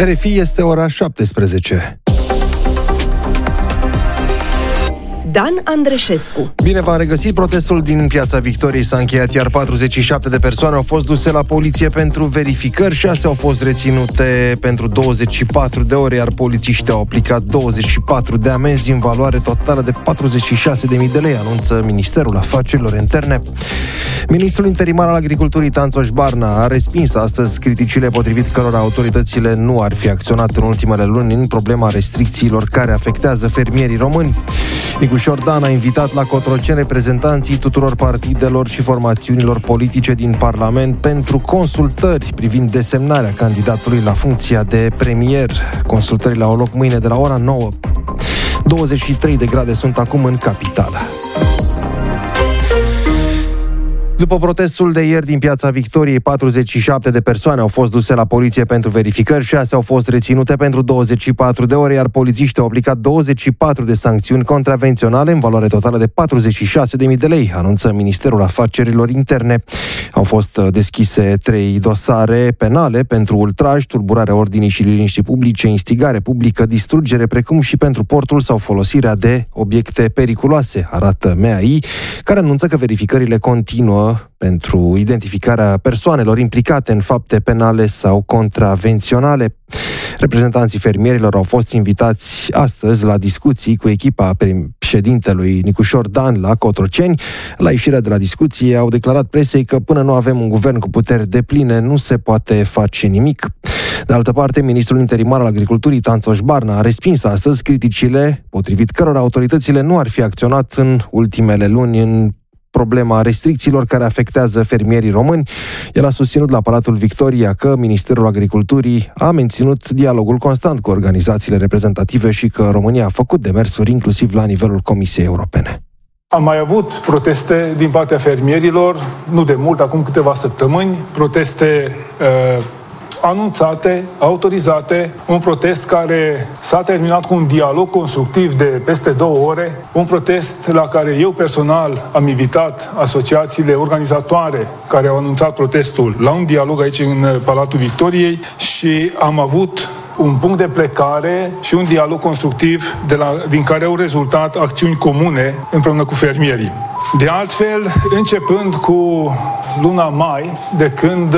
RFI, este ora 17. Dan Andreșescu. Bine v-am regăsit. Protestul din Piața Victoriei s-a încheiat, iar 47 de persoane au fost duse la poliție pentru verificări, 6 au fost reținute pentru 24 de ore, iar polițiștii au aplicat 24 de amenzi în valoare totală de 46.000 de lei, anunță Ministerul Afacerilor Interne. Ministrul interimar al Agriculturii, Tanțoș Barna, a respins astăzi criticile potrivit cărora autoritățile nu ar fi acționat în ultimele luni în problema restricțiilor care afectează fermierii români. Nicușor Dan a invitat la Cotroceni reprezentanții tuturor partidelor și formațiunilor politice din Parlament pentru consultări privind desemnarea candidatului la funcția de premier. Consultările au loc mâine de la ora 9. 23 de grade sunt acum în capitală. După protestul de ieri din Piața Victoriei, 47 de persoane au fost duse la poliție pentru verificări, 6 au fost reținute pentru 24 de ore, iar polițiștii au aplicat 24 de sancțiuni contravenționale în valoare totală de 46.000 de lei, anunță Ministerul Afacerilor Interne. Au fost deschise 3 dosare penale pentru ultraj, tulburarea ordinii și liniștii publice, instigare publică, distrugere, precum și pentru portul sau folosirea de obiecte periculoase, arată MAI, care anunță că verificările continuă pentru identificarea persoanelor implicate în fapte penale sau contravenționale. Reprezentanții fermierilor au fost invitați astăzi la discuții cu echipa președintelui Nicușor Dan la Cotroceni. La ieșirea de la discuție au declarat presei că până nu avem un guvern cu puteri depline, nu se poate face nimic. De altă parte, ministrul interimar al Agriculturii, Tanțoș Barna, a respins astăzi criticile potrivit cărora autoritățile nu ar fi acționat în ultimele luni în problema restricțiilor care afectează fermierii români. El a susținut la Palatul Victoria că Ministerul Agriculturii a menținut dialogul constant cu organizațiile reprezentative și că România a făcut demersuri inclusiv la nivelul Comisiei Europene. Am mai avut proteste din partea fermierilor, nu de mult, acum câteva săptămâni, proteste anunțate, autorizate, un protest care s-a terminat cu un dialog constructiv de peste 2 ore, un protest la care eu personal am invitat asociațiile organizatoare care au anunțat protestul la un dialog aici în Palatul Victoriei și am avut un punct de plecare și un dialog constructiv din care au rezultat acțiuni comune împreună cu fermierii. De altfel, începând cu luna mai, de când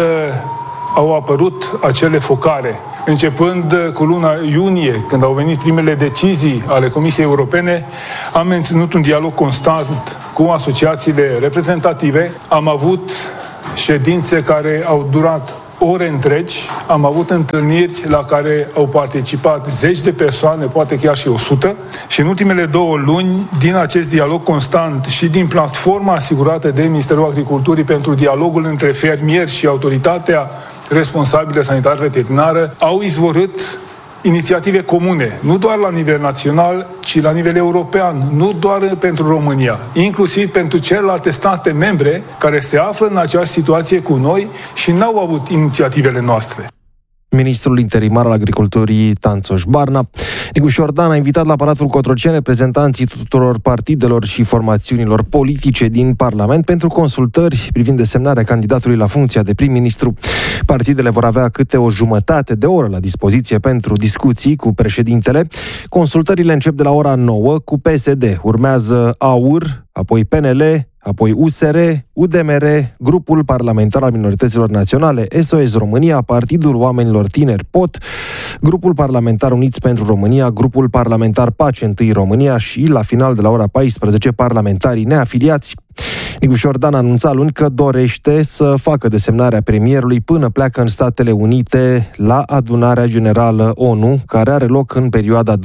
au apărut acele focare. Începând cu luna iunie, când au venit primele decizii ale Comisiei Europene, am menținut un dialog constant cu asociațiile reprezentative. Am avut ședințe care au durat ore întregi, am avut întâlniri la care au participat 10 de persoane, poate chiar și 100, și în ultimele 2 luni, din acest dialog constant și din platforma asigurată de Ministerul Agriculturii pentru dialogul între fermieri și autoritatea responsabilă sanitar-veterinară, au izvorât inițiative comune, nu doar la nivel național, ci la nivel european, nu doar pentru România, inclusiv pentru celelalte state membre care se află în aceeași situație cu noi și n-au avut inițiativele noastre. Ministrul interimar al Agriculturii, Tanțoș Barna. Nicușor Dan a invitat la Palatul Cotroceni reprezentanții tuturor partidelor și formațiunilor politice din Parlament pentru consultări privind desemnarea candidatului la funcția de prim-ministru. Partidele vor avea câte o jumătate de oră la dispoziție pentru discuții cu președintele. Consultările încep de la ora 9 cu PSD. Urmează AUR, apoi PNL, apoi USR, UDMR, Grupul Parlamentar al Minorităților Naționale, SOS România, Partidul Oamenilor Tineri POT, Grupul Parlamentar Uniți pentru România, Grupul Parlamentar Pace Întâi România și, la final de la ora 14, parlamentarii neafiliați. Nicușor Dan a anunțat luni că dorește să facă desemnarea premierului până pleacă în Statele Unite la adunarea generală ONU, care are loc în perioada 22-24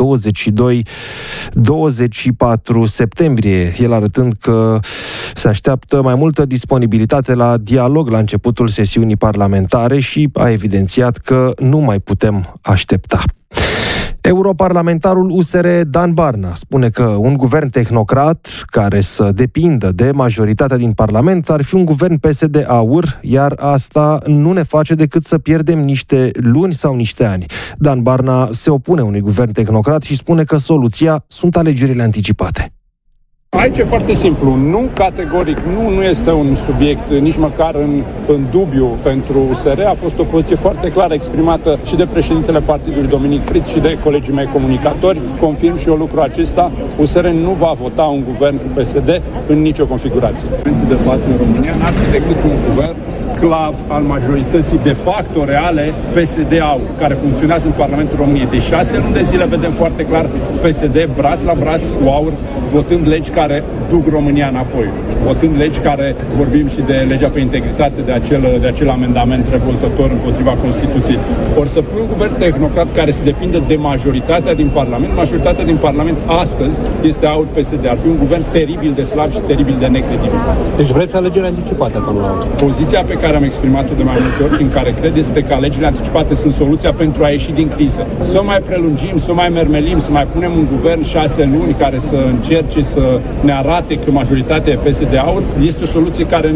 septembrie. El arătând că se așteaptă mai multă disponibilitate la dialog la începutul sesiunii parlamentare și a evidențiat că nu mai putem aștepta. Europarlamentarul USR Dan Barna spune că un guvern tehnocrat care să depindă de majoritatea din Parlament ar fi un guvern PSD-AUR, iar asta nu ne face decât să pierdem niște luni sau niște ani. Dan Barna se opune unui guvern tehnocrat și spune că soluția sunt alegerile anticipate. Aici e foarte simplu. Nu categoric, nu este un subiect nici măcar în dubiu pentru USR. A fost o poziție foarte clară exprimată și de președintele partidului Dominic Fritz și de colegii mei comunicatori. Confirm și eu lucrul acesta. USR nu va vota un guvern cu PSD în nicio configurație. De față în România n-ar fi decât un guvern sclav al majorității de facto reale PSD-AU, care funcționează în Parlamentul României. De 6 luni de zile vedem foarte clar PSD braț la braț cu AUR, votând legi care duc România înapoi. Votând legi care, vorbim și de legea pe integritate, de acel amendament revoltător împotriva Constituției. Ori să pui un guvern tehnocrat care se depinde de majoritatea din Parlament. Majoritatea din Parlament astăzi este AUR-PSD. Ar fi un guvern teribil de slab și teribil de necredibil. Deci vreți alegeri anticipate până la urmă? Poziția pe care am exprimat-o de mai multe ori și în care cred este că alegerile anticipate sunt soluția pentru a ieși din criză. Să o mai prelungim, să o mai mermelim, să mai punem un guvern 6 luni care să încerce să ne arate că majoritatea e PSD-AUR, este o soluție care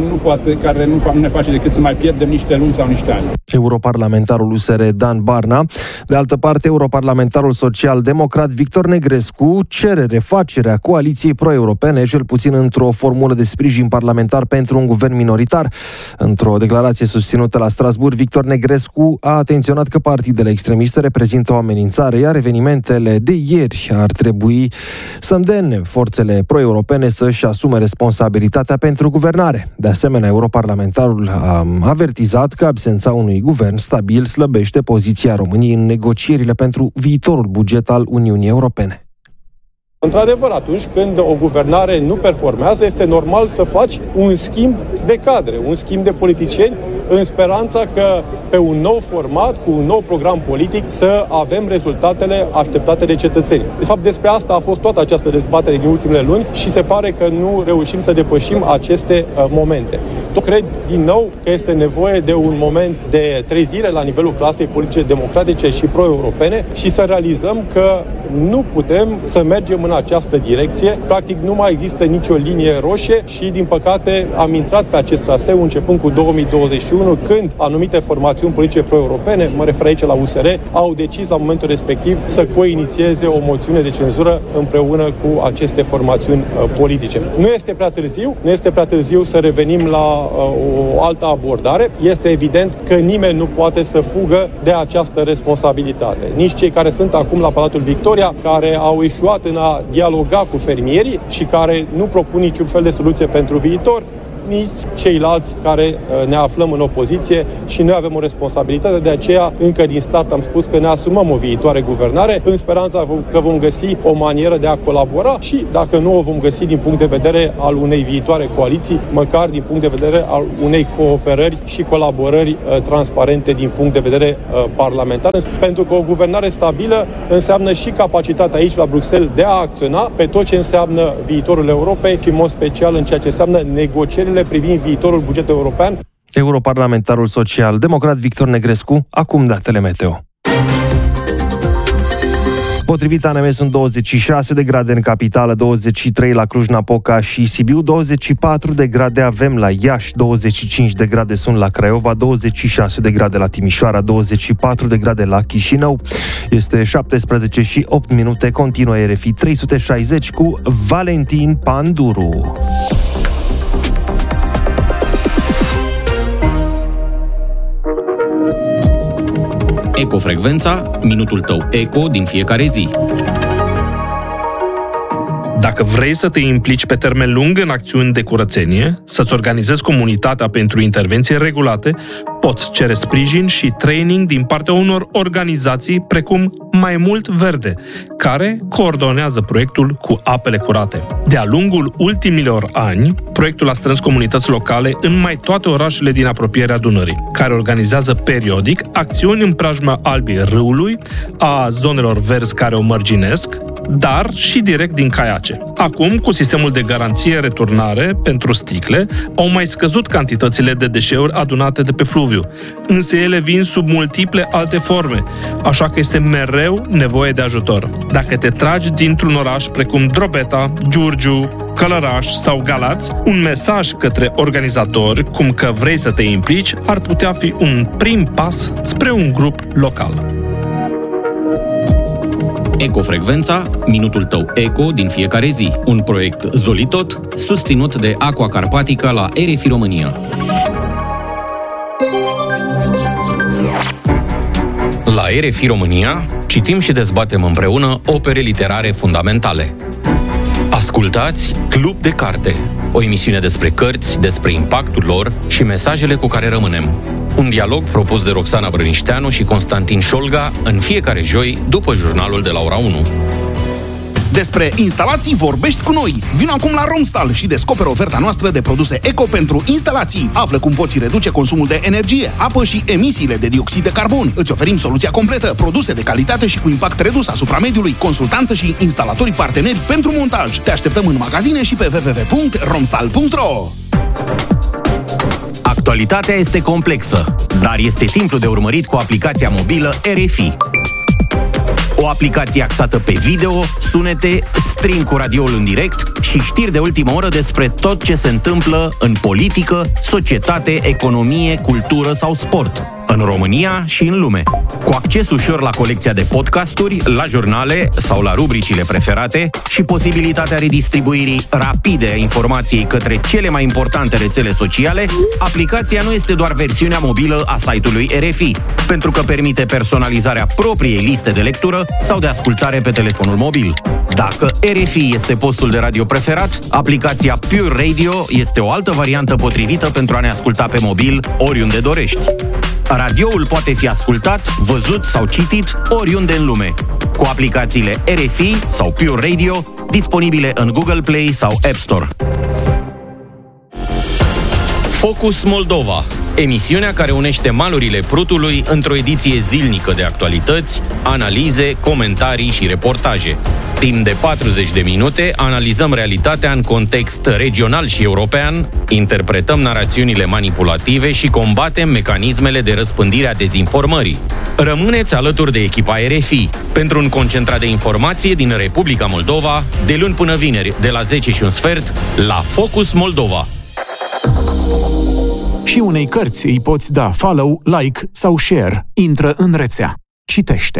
nu ne face decât să mai pierdem niște luni sau niște ani. Europarlamentarul USR Dan Barna. De altă parte, europarlamentarul social-democrat Victor Negrescu cere refacerea coaliției pro-europene, cel puțin într-o formulă de sprijin parlamentar pentru un guvern minoritar. Într-o declarație susținută la Strasbourg, Victor Negrescu a atenționat că partidele extremiste reprezintă o amenințare, iar evenimentele de ieri ar trebui să îndemne forțele pro-europene să-și asume responsabilitatea pentru guvernare. De asemenea, europarlamentarul a avertizat că absența unui guvern stabil slăbește poziția României în negocierile pentru viitorul buget al Uniunii Europene. Într-adevăr, atunci când o guvernare nu performează, este normal să faci un schimb de cadre, un schimb de politicieni, în speranța că pe un nou format, cu un nou program politic, să avem rezultatele așteptate de cetățeni. De fapt, despre asta a fost toată această dezbatere din ultimele luni și se pare că nu reușim să depășim aceste momente. Eu cred din nou că este nevoie de un moment de trezire la nivelul clasei politice democratice și pro-europene și să realizăm că nu putem să mergem în această direcție. Practic nu mai există nicio linie roșie și, din păcate, am intrat pe acest traseu începând cu 2021, când anumite formațiuni politice pro-europene, mă refer aici la USR, au decis la momentul respectiv să coinițieze o moțiune de cenzură împreună cu aceste formațiuni politice. Nu este prea târziu să revenim la o altă abordare. Este evident că nimeni nu poate să fugă de această responsabilitate. Nici cei care sunt acum la Palatul Victoria, care au eșuat în a dialoga cu fermierii și care nu propun niciun fel de soluție pentru viitor, nici ceilalți care ne aflăm în opoziție și noi avem o responsabilitate. De aceea, încă din start am spus că ne asumăm o viitoare guvernare în speranța că vom găsi o manieră de a colabora și, dacă nu o vom găsi din punct de vedere al unei viitoare coaliții, măcar din punct de vedere al unei cooperări și colaborări transparente din punct de vedere parlamentar. Pentru că o guvernare stabilă înseamnă și capacitatea aici la Bruxelles de a acționa pe tot ce înseamnă viitorul Europei și, în mod special, în ceea ce înseamnă negocierile privind viitorul buget european. Europarlamentarul social-democrat Victor Negrescu, acum datele meteo. Potrivit ANM sunt 26 de grade în capitală, 23 la Cluj-Napoca și Sibiu, 24 de grade avem la Iași, 25 de grade sunt la Craiova, 26 de grade la Timișoara, 24 de grade la Chișinău. Este 17 și 8 minute, continuă RFI 360 cu Valentin Panduru. Ecofrecvența, minutul tău eco din fiecare zi. Dacă vrei să te implici pe termen lung în acțiuni de curățenie, să-ți organizezi comunitatea pentru intervenții regulate, poți cere sprijin și training din partea unor organizații precum Mai Mult Verde, care coordonează proiectul cu apele curate. De-a lungul ultimilor ani, proiectul a strâns comunități locale în mai toate orașele din apropierea Dunării, care organizează periodic acțiuni în preajma albii râului, a zonelor verzi care o mărginesc, dar și direct din caiace. Acum, cu sistemul de garanție-returnare pentru sticle, au mai scăzut cantitățile de deșeuri adunate de pe fluviu, însă ele vin sub multiple alte forme, așa că este mereu nevoie de ajutor. Dacă te tragi dintr-un oraș precum Drobeta, Giurgiu, Călăraș sau Galați, un mesaj către organizatori, cum că vrei să te implici, ar putea fi un prim pas spre un grup local. Ecofrecvența, minutul tău eco din fiecare zi. Un proiect Zolitot, susținut de Aqua Carpatica la RFI România. La RFI România citim și dezbatem împreună opere literare fundamentale. Ascultați Club de Carte, o emisiune despre cărți, despre impactul lor și mesajele cu care rămânem. Un dialog propus de Roxana Brănișteanu și Constantin Șolga în fiecare joi după jurnalul de la ora 1. Despre instalații vorbești cu noi. Vino acum la Romstal și descoperă oferta noastră de produse eco pentru instalații. Află cum poți reduce consumul de energie, apă și emisiile de dioxid de carbon. Îți oferim soluția completă, produse de calitate și cu impact redus asupra mediului, consultanță și instalatorii parteneri pentru montaj. Te așteptăm în magazine și pe www.romstal.ro. Actualitatea este complexă, dar este simplu de urmărit cu aplicația mobilă RFI. O aplicație axată pe video, sunete, stream cu radioul în direct și știri de ultimă oră despre tot ce se întâmplă în politică, societate, economie, cultură sau sport, în România și în lume. Cu acces ușor la colecția de podcasturi, la jurnale sau la rubricile preferate și posibilitatea redistribuirii rapide a informației către cele mai importante rețele sociale, aplicația nu este doar versiunea mobilă a site-ului RFI, pentru că permite personalizarea propriei liste de lectură sau de ascultare pe telefonul mobil. Dacă RFI este postul de radio preferat, aplicația Pure Radio este o altă variantă potrivită pentru a ne asculta pe mobil oriunde dorești. Radioul poate fi ascultat, văzut sau citit oriunde în lume, cu aplicațiile RFI sau Pure Radio, disponibile în Google Play sau App Store. Focus Moldova, emisiunea care unește malurile Prutului într-o ediție zilnică de actualități, analize, comentarii și reportaje. Timp de 40 de minute analizăm realitatea în context regional și european, interpretăm narațiunile manipulative și combatem mecanismele de răspândire a dezinformării. Rămâneți alături de echipa RFI pentru un concentrat de informație din Republica Moldova, de luni până vineri, de la 10:15, la Focus Moldova. Și unei cărți îi poți da follow, like sau share. Intră în rețea. Citește.